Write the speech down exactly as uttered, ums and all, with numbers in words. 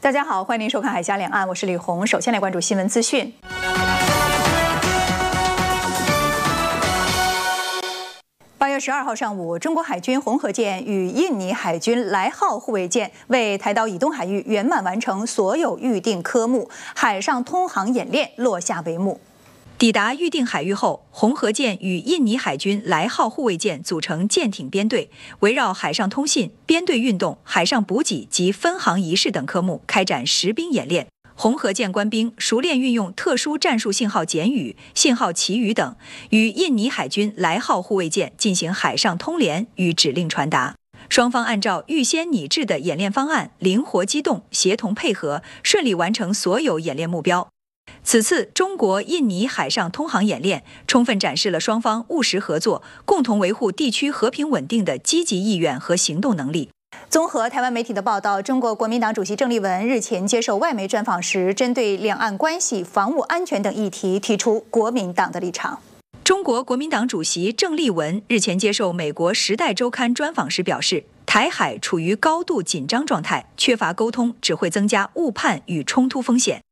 大家好，欢迎您收看《海峡两岸》，我是李红。首先来关注新闻资讯。八月十二号上午，中国海军红河舰与印尼海军来号护卫舰为台岛以东海域圆满完成所有预定科目，海上通航演练落下帷幕。 抵达预定海域后，红河舰与印尼海军来号护卫舰组成舰艇编队，围绕海上通信、编队运动、海上补给及分航仪式等科目开展实兵演练。红河舰官兵熟练运用特殊战术信号简语、信号旗语等，与印尼海军来号护卫舰进行海上通联与指令传达。双方按照预先拟制的演练方案，灵活机动、协同配合，顺利完成所有演练目标。此次中国印尼海上通航演练充分展示了双方务实合作、共同维护地区和平稳定的积极意愿和行动能力。 综合台湾媒体的报道，中国国民党主席郑丽文日前接受外媒专访时，针对两岸关系、防务安全等议题提出国民党的立场。 中国国民党主席郑丽文日前接受美国《时代周刊》专访时表示，台海处于高度紧张状态，缺乏沟通只会增加误判与冲突风险。